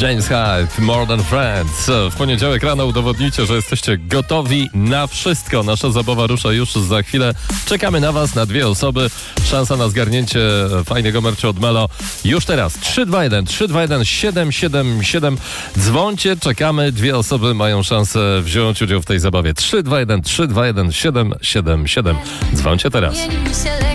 James Hyde, More Than Friends. W poniedziałek rano udowodnijcie, że jesteście gotowi na wszystko. Nasza zabawa rusza już za chwilę. Czekamy na was, na 2 osoby. Szansa na zgarnięcie fajnego merchu od Melo już teraz. 321 321 777. Dzwońcie, czekamy. 2 osoby mają szansę wziąć udział w tej zabawie. 321 321 777. Dzwońcie teraz.